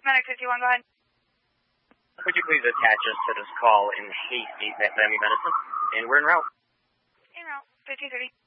Medic 51, go ahead. Could you please attach us to this call in haste, need that family medicine? And we're en route. En route, 1530.